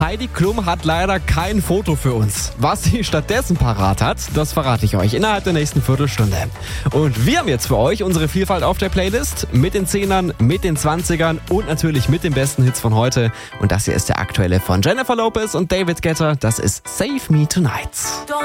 Heidi Klum hat leider kein Foto für uns. Was sie stattdessen parat hat, das verrate ich euch innerhalb der nächsten Viertelstunde. Und wir haben jetzt für euch unsere Vielfalt auf der Playlist mit den 10ern, mit den 20ern und natürlich mit den besten Hits von heute. Und das hier ist der aktuelle von Jennifer Lopez und David Guetta. Das ist Save Me Tonight.